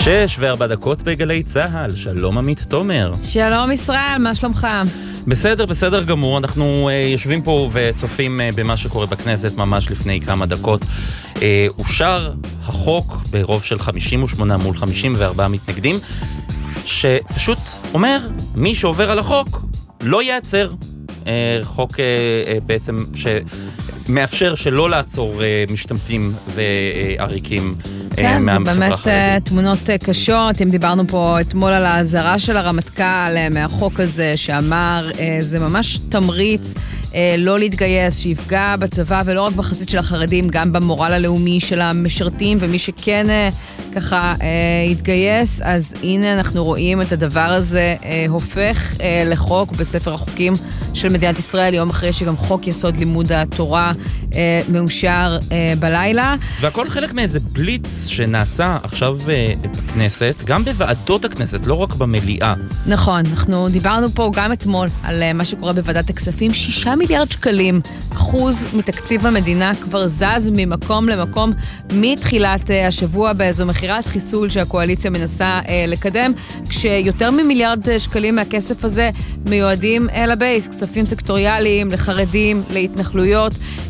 6:04 בגלי צהל. שלום עמית תומר. שלום ישראל, מה שלומך? בסדר גמור. אנחנו יושבים פה וצופים במה שקורה בכנסת ממש לפני כמה דקות. אושר החוק ברוב של 58 מול 54 מתנגדים, שפשוט אומר מי שעובר על החוק לא ייעצר. חוק בעצם שמאפשר שלא לעצור משתמטים ועריקים כן, מהמחברה זה באמת החרדית. תמונות קשות. אם דיברנו פה אתמול על ההזרה של הרמטכ"ל מהחוק הזה, שאמר זה ממש תמריץ לא להתגייס, שיפגע בצבא ולא רק בחזית של החרדים, גם במורל הלאומי של המשרתים, ומי שכן ככה יתגייס, אז הנה אנחנו רואים את הדבר הזה הופך לחוק בספר החוקים של מדינת ישראל, יום אחרי שגם חוק יסוד לימוד התורה מאושר בלילה. והכל חלק מאיזה בליץ שנעשה עכשיו בכנסת, גם בוועדות הכנסת, לא רק במליאה. נכון, אנחנו דיברנו פה גם אתמול על מה שקורה בוועדת הכספים. 6 מיליארד שקלים, אחוז מתקציב המדינה, כבר זז ממקום למקום מתחילת השבוע באיזו מחירת חיסול שהקואליציה מנסה לקדם, כשיותר ממיליארד שקלים מהכסף הזה מיועדים לבייס, כספים סקטוריאליים, לחרדים, להתנחלויות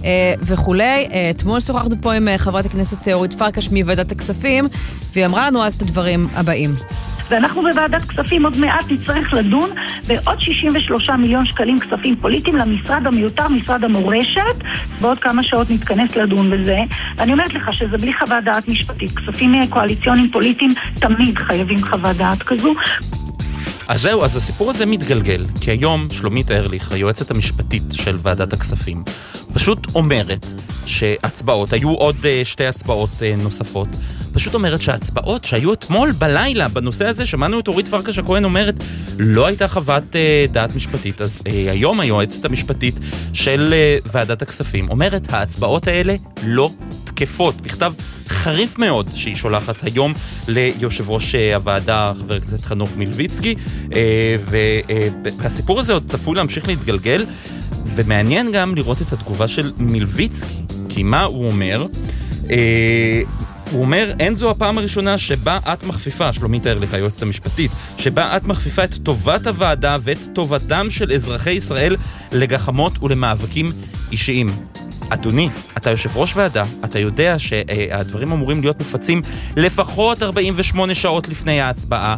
וכולי. אתמול שוחחנו פה עם חברת הכנסת אורית פרקש מוועדת הכספים, והיא אמרה לנו אז את הדברים הבאים. ואנחנו בוועדת כספים עוד מעט נצטרך לדון בעוד 63 מיליון שקלים כספים פוליטיים למשרד המיותר, משרד המורשת. בעוד כמה שעות נתכנס לדון בזה. ואני אומרת לך שזה בלי חוות דעת משפטית. כספים קואליציוניים פוליטיים תמיד חייבים חוות דעת כזו. אז זהו, אז הסיפור הזה מתגלגל, כי היום שלומית ארליך, היועצת המשפטית של ועדת הכספים, פשוט אומרת שהצבעות, היו עוד 2 הצבעות נוספות, פשוט אומרת שההצבעות שהיו אתמול בלילה בנושא הזה, שמענו את אורית פרקש הכהן אומרת, לא הייתה חוות דעת משפטית. אז היום היועצת המשפטית של ועדת הכספים אומרת, ההצבעות האלה לא תקפות, בכתב חריף מאוד שהיא שולחת היום ליושב ראש הוועדה, חבר הכנסת חנוך מלביצקי, והסיפור הזה עוד צפוי להמשיך להתגלגל, ומעניין גם לראות את התגובה של מלביצקי, כי מה הוא אומר? הוא אומר, אין זו הפעם הראשונה שבה את מחפיפה, שלומית ארליך, היועצת המשפטית, שבה את מחפיפה את טובת הוועדה ואת טובתם של אזרחי ישראל לגחמות ולמאבקים אישיים. אדוני, אתה יושב ראש ועדה, אתה יודע שהדברים אמורים להיות מופצים לפחות 48 שעות לפני ההצבעה,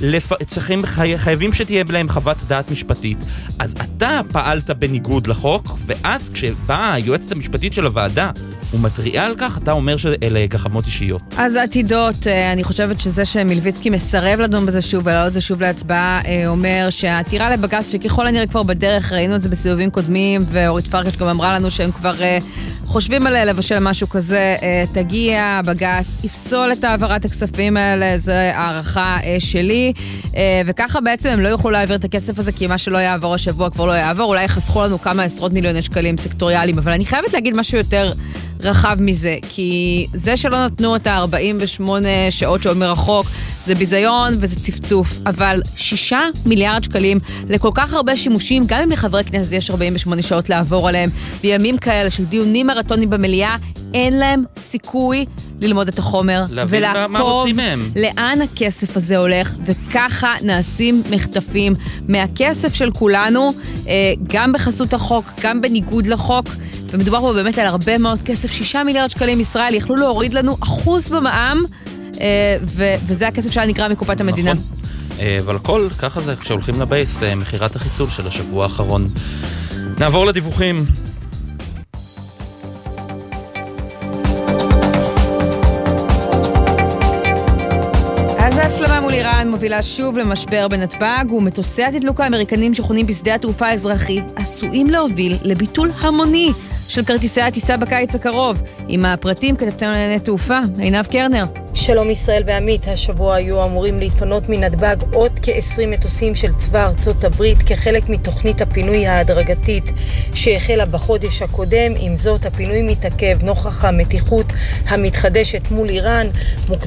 חייבים שתהיה להם חוות דעת משפטית, אז אתה פעלת בניגוד לחוק, ואז כשבאה היועצת המשפטית של הוועדה ומתריעה על כך, אתה אומר שאלה גחמות אישיות. אז עתידות, אני חושבת שזה שמלביצקי מסרב לדון בזה שוב ולעוד את זה שוב להצבעה, אומר שהעתירה לבג"ץ שככל הנראה כבר בדרך, ראינו את זה בסיבובים קודמים, ואורית פרקש גם אמרה לנו שהם כבר חושבים עליה לבשל משהו כזה, תגיע, בג"ץ יפסול את העברת הכספים האלה, זו הערכה שלי, וככה בעצם הם לא יוכלו להעביר את הכסף הזה, כי מה שלא יעבור השבוע כבר לא יעבור, אולי יחסכו לנו כמה עשרות מיליוני שקלים סקטוריאליים, אבל אני חייבת להגיד משהו יותר רחב מזה, כי זה שלא נתנו את ה-48 שעות שאומר החוק, זה ביזיון וזה צפצוף, אבל 6 מיליארד שקלים לכל כך הרבה שימושים, גם אם לחברי כנסת יש 48 שעות לעבור עליהם, בימים כאלה של דיונים מרתונים במליאה, אין להם סיכוי ללמוד את החומר ולעקוב לאן הכסף הזה הולך, וככה נעשים מחטפים מהכסף של כולנו, גם בחסות החוק, גם בניגוד לחוק, ומדובר פה באמת על הרבה מאוד כסף. 6 מיליארד שקלים ישראל יכלו להוריד לנו 1% במע"מ, וזה הכסף שהיה נקרא מקופת המדינה. נכון, אבל הכל ככה זה כשהולכים לבייס, מחירת החיסול של השבוע האחרון. נעבור לדיווחים. ההסלמה מול איראן מובילה שוב למשבר בנתב"ג, ומטוסי התדלוק האמריקנים שחונים בשדה התעופה האזרחי עשויים להוביל לביטול המוני של כרטיסי הטיסה בקיץ הקרוב. עם הפרטים כתבתנו לענייני תעופה, עינב קרנר. שלום ישראל ועמית, השבוע היו אמורים להתפנות מנתב"ג עוד כ-20 מטוסים של צבא ארצות הברית כחלק מתוכנית הפינוי ההדרגתית שהחלה בחודש הקודם. עם זאת, הפינוי מתעכב נוכח המתיחות המתחדשת מול איראן.